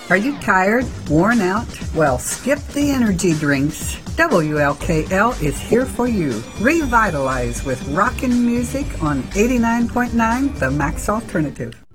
Are you tired, worn out? Well, skip the energy drinks. WLKL is here for you. Revitalize with rockin' music on 89.9 The Max Alternative.